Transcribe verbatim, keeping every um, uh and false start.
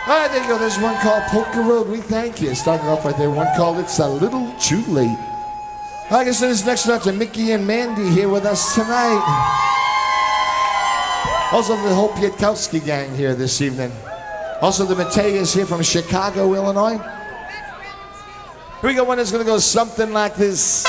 All right, there you go. There's one called Polka Road. We thank you. Starting off right there. One called It's a Little Too Late. I guess this next one to Mickey and Mandy here with us tonight. Also the whole Pietkowski gang here this evening. Also the Mateas here from Chicago, Illinois. Here we go. One that's going to go something like this.